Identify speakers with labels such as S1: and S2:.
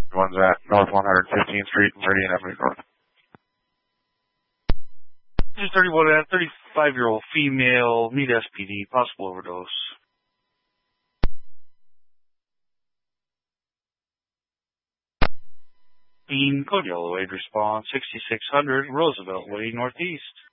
S1: One's at North 115th Street, Meridian Avenue North.
S2: This is 35-year-old female, need SPD, possible overdose. Code Yellow Aid response 6600 Roosevelt Way Northeast.